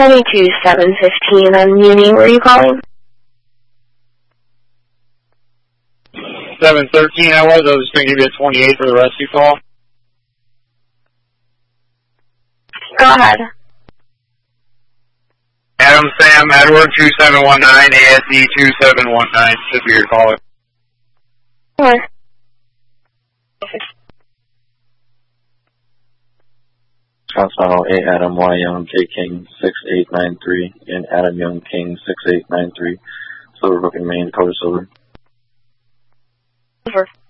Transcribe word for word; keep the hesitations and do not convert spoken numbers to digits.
seventy-two seven fifteen on Muni, where are you calling? seven thirteen I was, I was just going to give you a twenty-eight for the rescue call. Go ahead. Adam Sam Edward two seven one nine, A S E two seven one nine, should be your caller. Sure. Console A Adam Y Young K King six eight nine three and Adam Young King six eight nine three, Silver Brook and Maine, color silver. Over.